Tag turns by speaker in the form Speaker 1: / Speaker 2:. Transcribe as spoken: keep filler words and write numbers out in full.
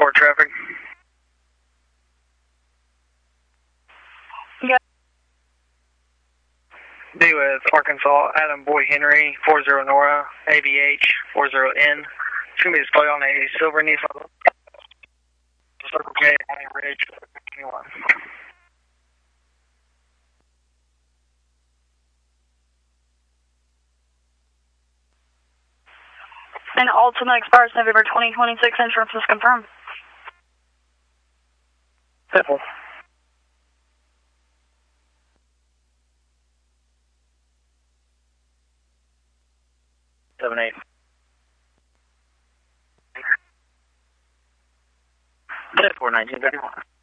Speaker 1: report traffic.
Speaker 2: Yeah.
Speaker 1: Be with Arkansas, Adam Boy Henry, four zero Nora, A V H, four zero N. It's going to be displayed on a silver Nissan. Circle K, County Ridge, twenty-one.
Speaker 2: And ultimate expires November twenty twenty-six. Insurance is confirmed.
Speaker 1: Simple. Seven eight. Four nineteen thirty one.